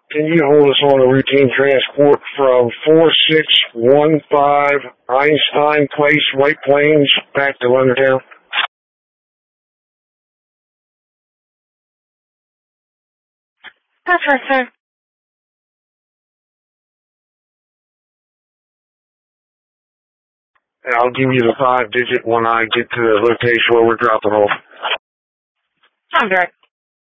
Can you hold us on a routine transport from 4615 Einstein Place, White Plains, back to Leonardtown? That's right, sir. And I'll give you the 5-digit when I get to the location where we're dropping off. Sounds right.